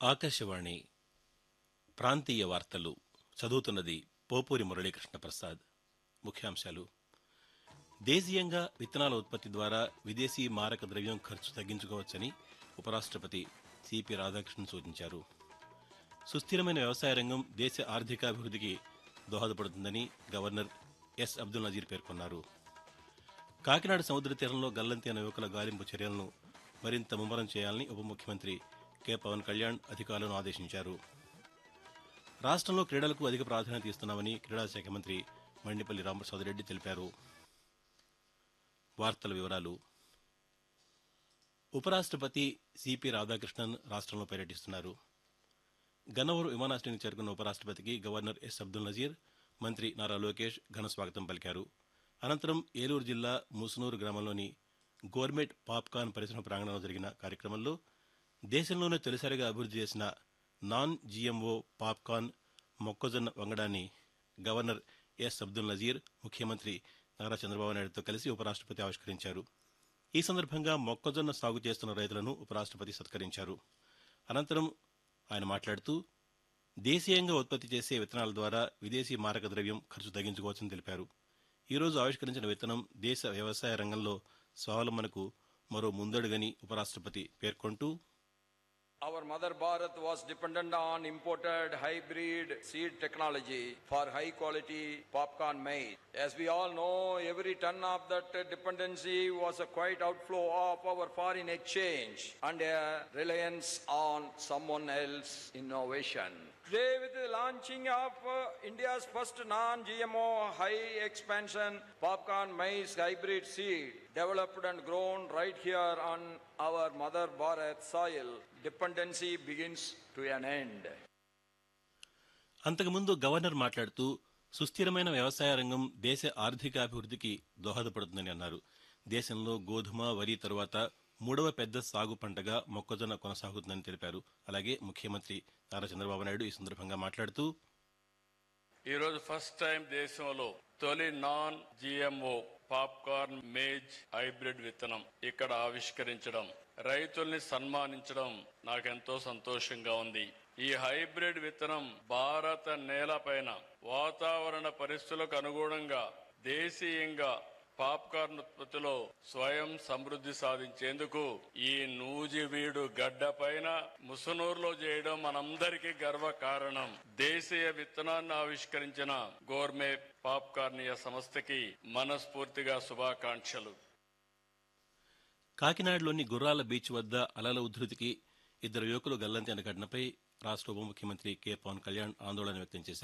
ఆకాశవాణి ప్రాంతీయ వార్తలు చదువుతున్నది పోపూరి మురళీకృష్ణ ప్రసాద్. ముఖ్యాంశాలు: దేశీయంగా విత్తనాల ఉత్పత్తి ద్వారా విదేశీ మారక ద్రవ్యం ఖర్చు తగ్గించుకోవచ్చని ఉపరాష్టపతి సిపి రాధాకృష్ణన్ సూచించారు. సుస్థిరమైన వ్యవసాయ రంగం దేశ ఆర్థికాభివృద్ధికి దోహదపడుతుందని గవర్నర్ ఎస్ అబ్దుల్ నజీర్ పేర్కొన్నారు. కాకినాడ సముద్ర తీరంలో గల్లంతైన యువకుల గాలింపు చర్యలను మరింత ముమ్మరం చేయాలని ఉప ముఖ్యమంత్రి కె పవన్ కళ్యాణ్ అధికారులను ఆదేశించారు. రాష్ట్రంలో క్రీడలకు అధిక ప్రాధాన్యత ఇస్తున్నామని క్రీడా శాఖ మంత్రి మండిపల్లి రామప్రసాదరెడ్డి తెలిపారు. వార్తల వివరాలు: ఉపరాష్టపతి సిపి రాధాకృష్ణన్ రాష్ట్రంలో పర్యటిస్తున్నారు. గన్నవరం విమానాశ్రయానికి చేరుకున్న ఉపరాష్టపతికి గవర్నర్ ఎస్ అబ్దుల్ నజీర్, మంత్రి నారా లోకేష్ ఘన స్వాగతం పలికారు. అనంతరం ఏలూరు జిల్లా ముసునూరు గ్రామంలోని గోర్మెట్ పాప్కార్న్ పరిశ్రమ ప్రాంగణంలో జరిగిన కార్యక్రమంలో దేశంలోనే తొలిసారిగా అభివృద్ధి చేసిన నాన్ జీఎంఓ పాప్కార్న్ మొక్కజొన్న వంగడాన్ని గవర్నర్ ఎస్ అబ్దుల్ నజీర్, ముఖ్యమంత్రి నారా చంద్రబాబు నాయుడుతో కలిసి ఉపరాష్టపతి ఆవిష్కరించారు. ఈ సందర్భంగా మొక్కజొన్న సాగు చేస్తున్న రైతులను ఉపరాష్టపతి సత్కరించారు. అనంతరం ఆయన మాట్లాడుతూ దేశీయంగా ఉత్పత్తి చేసే విత్తనాల ద్వారా విదేశీ మారక ద్రవ్యం ఖర్చు తగ్గించుకోవచ్చని తెలిపారు. ఈరోజు ఆవిష్కరించిన విత్తనం దేశ వ్యవసాయ రంగంలో స్వావలంబనకు మరో ముందడుగని ఉపరాష్టపతి పేర్కొంటూ, Our mother Bharat was dependent on imported hybrid seed technology for high quality popcorn maize. As we all know, every ton of that dependency was a quite outflow of our foreign exchange and a reliance on someone else's innovation. Today, with the launching of India's first non-GMO high expansion popcorn maize hybrid seed, developed and grown right here on our mother Bharat soil, dependency begins to an end. అంతకుముందు governor మాట్లాడుతూ సుస్థిరమైన వ్యవసాయ రంగం దేశ ఆర్థికాభివృద్ధికి దోహదపడుతుందని అన్నారు. దేశంలో గోధుమ, వరి తరువాత మూడవ పెద్ద సాగు పంటగా మొక్కజొన్న కొనసాగుతుందని తెలిపారు. అలాగే ముఖ్యమంత్రి నారా చంద్రబాబు నాయుడు ఈ సందర్భంగా మాట్లాడుతూ, ఈరోజు ఫస్ట్ టైం దేశంలో తొలి non GMO popcorn maze hybrid విత్తనం ఇక్కడ ఆవిష్కరించడం, రైతుల్ని సన్మానించడం నాకెంతో సంతోషంగా ఉంది. ఈ హైబ్రిడ్ విత్తనం భారత నేలపైన వాతావరణ పరిస్థితులకు అనుగుణంగా దేశీయంగా పాప్కార్న్ ఉత్పత్తిలో స్వయం సమృద్ధి సాధించేందుకు ఈ నూజివీడు గడ్డ పైన ముసునూరులో చేయడం మనందరికీ గర్వ కారణం. దేశీయ విత్తనాన్ని ఆవిష్కరించిన గోర్మే పాప్కార్నియ సంస్థకి మనస్ఫూర్తిగా శుభాకాంక్షలు. కాకినాడలోని గుర్రాల బీచ్ వద్ద అలల ఉధృతికి ఇద్దరు యువకులు గల్లంతైన ఘటనపై రాష్ట్ర ఉప ముఖ్యమంత్రి కె పవన్ కళ్యాణ్ ఆందోళన వ్యక్తం చేశారు.